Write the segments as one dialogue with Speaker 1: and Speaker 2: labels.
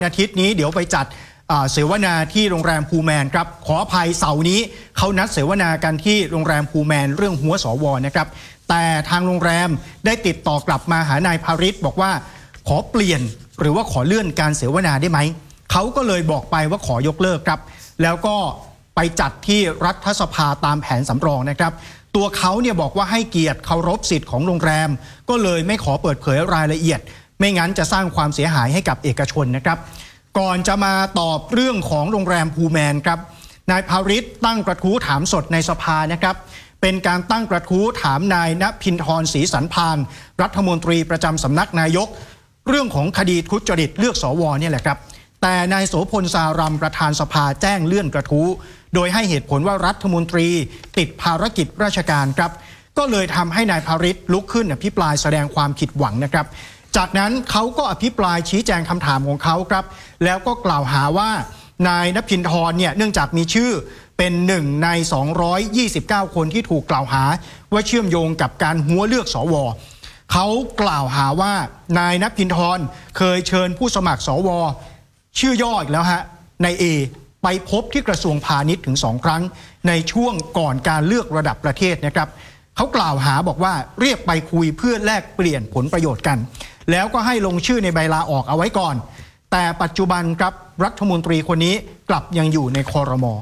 Speaker 1: อาทิตย์นี้เดี๋ยวไปจัดเสวนาที่โรงแรมพูแมนครับขออภัยเสาร์นี้เขานัดเสวนากันที่โรงแรมพูแมนเรื่องหัวสวนะครับแต่ทางโรงแรมได้ติดต่อกลับมาหานายภริษบอกว่าขอเปลี่ยนหรือว่าขอเลื่อนการเสวนาได้ไหมเขาก็เลยบอกไปว่าขอยกเลิกครับแล้วก็ไปจัดที่รัฐสภาตามแผนสำรองนะครับตัวเขาเนี่ยบอกว่าให้เกียรติเคารพสิทธิ์ของโรงแรมก็เลยไม่ขอเปิดเผยรายละเอียดไม่งั้นจะสร้างความเสียหายให้กับเอกชนนะครับก่อนจะมาตอบเรื่องของโรงแรมพูแมนครับนายภริษตั้งกระทู้ถามสดในสภานะครับเป็นการตั้งกระทู้ถามนายณภินทรศรีสันพานรัฐมนตรีประจำสำนักนายกเรื่องของคดีทุจริตเลือกสวเนี่ยแหละครับแต่นายโสพลสารัมประธานสภาแจ้งเลื่อนกระทู้โดยให้เหตุผลว่ารัฐมนตรีติดภารกิจราชการครับก็เลยทำให้นายภริษลุกขึ้นอภิปรายแสดงความผิดหวังนะครับจากนั้นเขาก็อภิปรายชี้แจงคำถามของเขาครับแล้วก็กล่าวหาว่านายณภินทรเนี่ยเนื่องจากมีชื่อเป็นหนึ่งใน229คนที่ถูกกล่าวหาว่าเชื่อมโยงกับการหัวเลือกสวเขากล่าวหาว่านายณภินทรเคยเชิญผู้สมัครสวชื่อย่ออีกแล้วฮะนายเอไปพบที่กระทรวงพาณิชย์ถึง2 ครั้งในช่วงก่อนการเลือกระดับประเทศนะครับเขากล่าวหาบอกว่าเรียกไปคุยเพื่อแลกเปลี่ยนผลประโยชน์กันแล้วก็ให้ลงชื่อในใบลาออกเอาไว้ก่อนแต่ปัจจุบันครับรัฐมนตรีคนนี้กลับยังอยู่ในครม.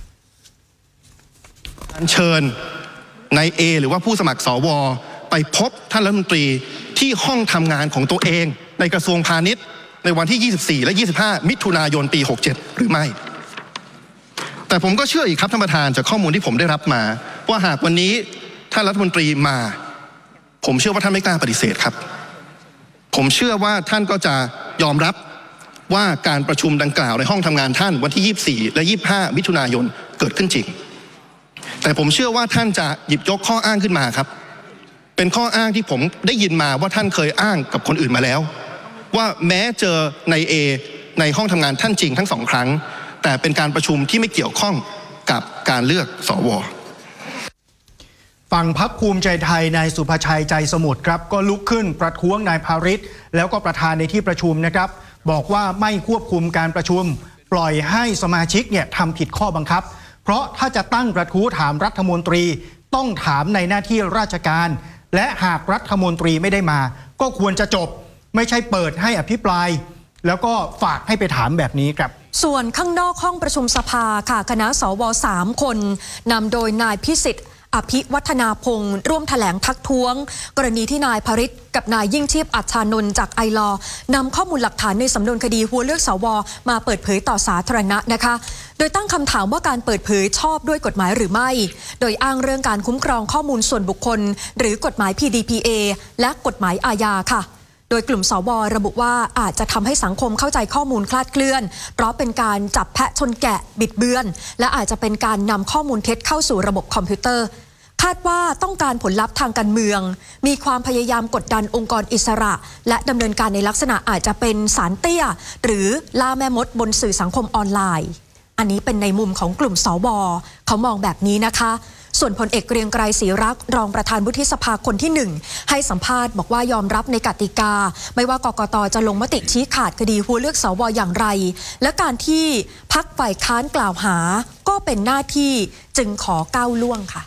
Speaker 2: เชิญนายเอหรือว่าผู้สมัครสวไปพบท่านรัฐมนตรีที่ห้องทำงานของตัวเองในกระทรวงพาณิชย์ในวันที่ 24 และ 25 มิถุนายน ปี 67 หรือไม่แต่ผมก็เชื่ออีกครับท่านประธานจากข้อมูลที่ผมได้รับมาว่าหากวันนี้ท่านรัฐมนตรีมาผมเชื่อว่าท่านไม่กล้าปฏิเสธครับผมเชื่อว่าท่านก็จะยอมรับว่าการประชุมดังกล่าวในห้องทำงานท่านวันที่ 24 และ 25 มิถุนายนเกิดขึ้นจริงแต่ผมเชื่อว่าท่านจะหยิบยกข้ออ้างขึ้นมาครับเป็นข้ออ้างที่ผมได้ยินมาว่าท่านเคยอ้างกับคนอื่นมาแล้วว่าแม้เจอนายเอในห้องทำงานท่านจริงทั้ง2 ครั้งแต่เป็นการประชุมที่ไม่เกี่ยวข้องกับการเลือกสว
Speaker 1: ฝั่งพรรคภูมิใจไทยนายสุภชัยใจสมุทรครับก็ลุกขึ้นประท้วงนายภริษแล้วก็ประธานในที่ประชุมนะครับบอกว่าไม่ควบคุมการประชุมปล่อยให้สมาชิกเนี่ยทำผิดข้อบังคับเพราะถ้าจะตั้งกระทู้ถามรัฐมนตรีต้องถามในหน้าที่ราชการและหากรัฐมนตรีไม่ได้มาก็ควรจะจบไม่ใช่เปิดให้อภิปรายแล้วก็ฝากให้ไปถามแบบนี้ครับ
Speaker 3: ส่วนข้างนอกห้องประชุมสภาค่ะคณะสว3 คนนำโดยนายพิสิทธิ์อภิวัฒนาพงศ์ร่วมแถลงทักท้วงกรณีที่นายภริษกับนายยิ่งชีพอัชชานนท์จากไอลอนำข้อมูลหลักฐานในสำนวนคดีหัวเลือกสวมาเปิดเผยต่อสาธารณะนะคะโดยตั้งคำถามว่าการเปิดเผยชอบด้วยกฎหมายหรือไม่โดยอ้างเรื่องการคุ้มครองข้อมูลส่วนบุคคลหรือกฎหมาย PDPA และกฎหมายอาญาค่ะโดยกลุ่มสวระบุว่าอาจจะทำให้สังคมเข้าใจข้อมูลคลาดเคลื่อนเพราะเป็นการจับแพะชนแกะบิดเบือนและอาจจะเป็นการนำข้อมูลเท็จเข้าสู่ระบบคอมพิวเตอร์คาดว่าต้องการผลลัพธ์ทางการเมืองมีความพยายามกดดันองค์กรอิสระและดำเนินการในลักษณะอาจจะเป็นสารเตี้ยหรือล่าแม่มดบนสื่อสังคมออนไลน์อันนี้เป็นในมุมของกลุ่มสวเขามองแบบนี้นะคะส่วนพลเอกเกรียงไกรศรีรักษ์รองประธานวุฒิสภาคนที่1ให้สัมภาษณ์บอกว่ายอมรับในกติกาไม่ว่ากกต.จะลงมติชี้ขาดคดีหัวเลือกสวอย่างไรและการที่พรรคฝ่ายค้านกล่าวหาก็เป็นหน้าที่จึงขอก้าวล่วงค่ะ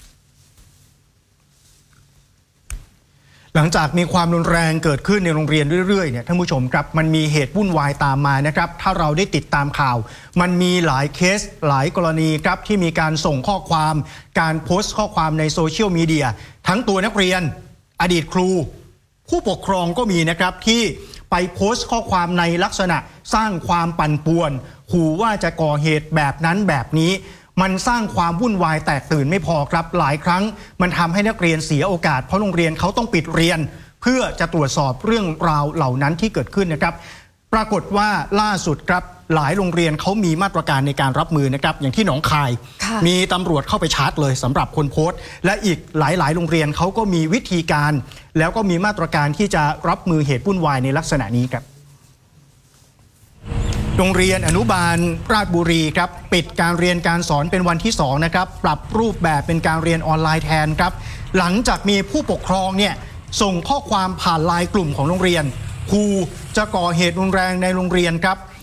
Speaker 1: หลังจากมีความรุนแรงเกิดขึ้นในโรงเรียนเรื่อยๆเนี่ยท่านผู้ชมครับมันมีเหตุวุ่นวายตามมานะครับถ้าเราได้ติดตามข่าวมันมีหลายเคสหลายกรณีครับที่มีการส่งข้อความการโพสต์ข้อความในโซเชียลมีเดียทั้งตัวนักเรียนอดีตครูผู้ปกครองก็มีนะครับที่ไปโพสต์ข้อความในลักษณะสร้างความปั่นป่วนขู่ว่าจะก่อเหตุแบบนั้นแบบนี้มันสร้างความวุ่นวายแตกตื่นไม่พอครับหลายครั้งมันทำให้นักเรียนเสียโอกาสเพราะโรงเรียนเขาต้องปิดเรียนเพื่อจะตรวจสอบเรื่องราวเหล่านั้นที่เกิดขึ้นนะครับปรากฏว่าล่าสุดครับหลายโรงเรียนเขามีมาตรการในการรับมือนะครับอย่างที่หนองคายมีตำรวจเข้าไปชาร์จเลยสำหรับคนโพสต์และอีกหลายโรงเรียนเขาก็มีวิธีการแล้วก็มีมาตรการที่จะรับมือเหตุวุ่นวายในลักษณะนี้ครับโรงเรียนอนุบาลราชบุรีครับปิดการเรียนการสอนเป็นวันที่2นะครับปรับรูปแบบเป็นการเรียนออนไลน์แทนครับหลังจากมีผู้ปกครองเนี่ยส่งข้อความผ่านไลน์กลุ่มของโรงเรียนครูจะก่อเหตุรุนแรงในโรงเรียนครับ